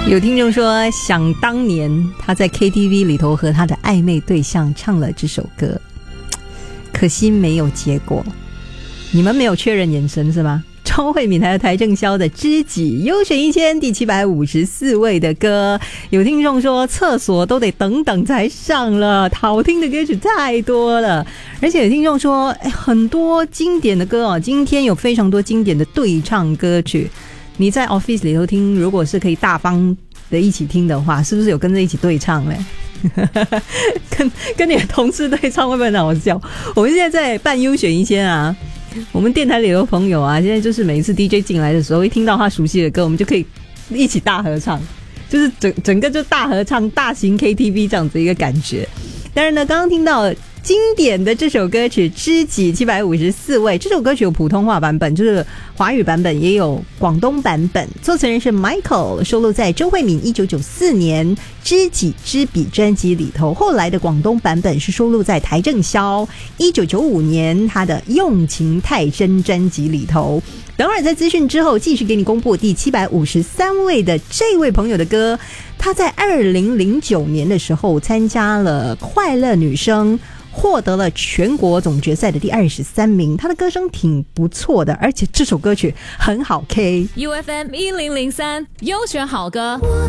有听众说，想当年他在 KTV 里头和他的暧昧对象唱了这首歌，可惜没有结果。你们没有确认眼神是吗？周慧敏还有邰正宵的《知己》优选1000第754位的歌。有听众说厕所都得等等才上了，好听的歌曲太多了。而且有听众说很多经典的歌今天有非常多经典的对唱歌曲，你在 Office 里头听，如果是可以大方的一起听的话，是不是有跟着一起对唱嘞？跟你的同事对唱会不会很好笑？我们现在在办优选1000啊，我们电台里的朋友啊，现在就是每一次 DJ 进来的时候，一听到他熟悉的歌，我们就可以一起大合唱，就是整个就大合唱、大型 KTV 这样子一个感觉。当然呢，刚刚听到经典的这首歌曲《知己》754位，这首歌曲有普通话版本，就是华语版本，也有广东版本。作词人是 Michael， 收录在周慧敏1994年《知己知彼》专辑里头。后来的广东版本是收录在邰正宵1995年他的《用情太深》专辑里头。等会儿在资讯之后，继续给你公布第753位的这位朋友的歌。他在2009年的时候参加了快乐女声，获得了全国总决赛的第23名。他的歌声挺不错的，而且这首歌曲很好 K。 UFM 1003优选好歌。